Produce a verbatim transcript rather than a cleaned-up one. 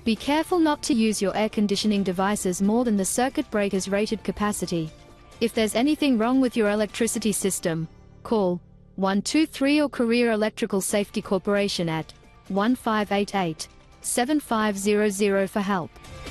Be careful not to use your air conditioning devices more than the circuit breaker's rated capacity. If there's anything wrong with your electricity system, call one two three or Career Electrical Safety Corporation at one five eight eight, seven five zero zero for help.